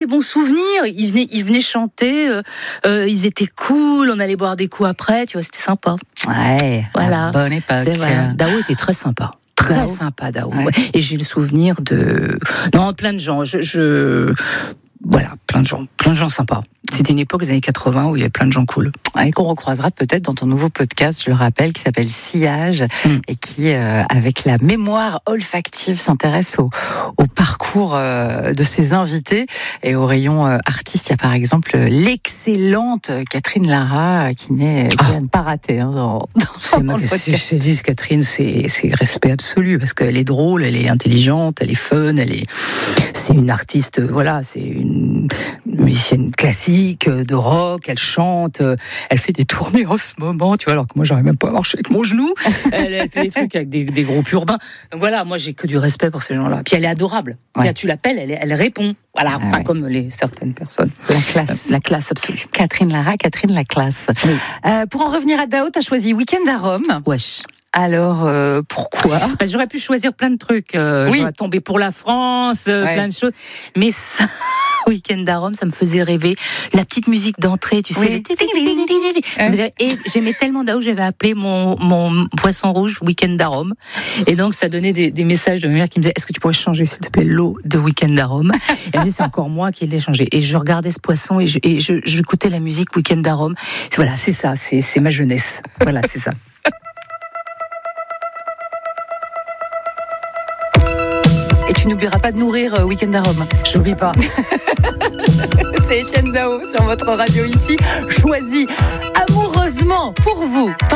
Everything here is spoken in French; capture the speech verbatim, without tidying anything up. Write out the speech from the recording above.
bons souvenirs. Ils venaient, ils venaient chanter, euh, euh, ils étaient cool, on allait boire des coups après, tu vois, c'était sympa. Ouais, voilà. Bonne époque. C'est vrai. Dao était très sympa. Très Dao. sympa, Dao. Ouais. Ouais. Et j'ai le souvenir de... Non, plein de gens. Je... je... Voilà, plein de gens, plein de gens sympas. C'était une époque des années quatre-vingts où il y avait plein de gens cool. Et qu'on recroisera peut-être dans ton nouveau podcast, je le rappelle, qui s'appelle Sillage, mm. et qui, euh, avec la mémoire olfactive, s'intéresse au, au parcours euh, de ses invités. Et au rayon euh, artiste, il y a par exemple l'excellente Catherine Lara, qui n'est ah. pas ratée. Hein, dans, dans c'est ma, je te dis, Catherine, c'est, c'est respect absolu, parce qu'elle est drôle, elle est intelligente, elle est fun, elle est, c'est une artiste, voilà, c'est une musicienne classique, de rock, elle chante, elle fait des tournées en ce moment, tu vois, alors que moi j'arrive même pas à marcher avec mon genou. Elle, elle fait des trucs avec des, des groupes urbains. Donc voilà, moi j'ai que du respect pour ces gens-là. Puis elle est adorable. Ouais. Tu l'appelles, elle, elle répond. Voilà, ah, pas ouais. comme les certaines personnes. La classe. La classe absolue. Catherine Lara, Catherine la classe. Oui. Euh, pour en revenir à Dao, tu as choisi Week-end à Rome. Wesh. Alors, euh, pourquoi ? Bah, j'aurais pu choisir plein de trucs. Euh, oui. J'aurais tombé pour la France, euh, ouais. plein de choses. Mais ça, Week-end à Rome, ça me faisait rêver. La petite musique d'entrée, tu sais. Oui. Faisait... Et j'aimais tellement Dao, j'avais appelé mon, mon poisson rouge Week-end à Rome. Et donc, ça donnait des, des messages de ma mère qui me disaient, est-ce que tu pourrais changer, s'il te plaît, l'eau de Week-end à Rome ? Et elle me dit, c'est encore moi qui l'ai changé. Et je regardais ce poisson et je, et je, je écoutais la musique Week-end à Rome. Voilà, c'est ça, c'est, c'est ma jeunesse. Voilà, c'est ça. Et tu n'oublieras pas de nourrir euh, Week-end à Rome. J'oublie pas. C'est Étienne Dao sur votre radio ici, choisi amoureusement pour vous par